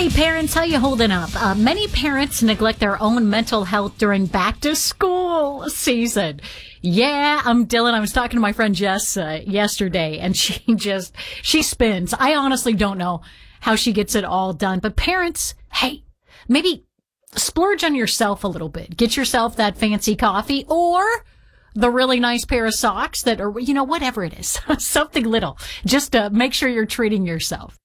Hey parents, how you holding up? Many parents neglect their own mental health during back to school season. Yeah, I'm Dylan. I was talking to my friend Jess yesterday, and she spins. I honestly don't know how she gets it all done. But parents, hey, maybe splurge on yourself a little bit. Get yourself that fancy coffee or the really nice pair of socks that are, whatever it is, something little. Just make sure you're treating yourself.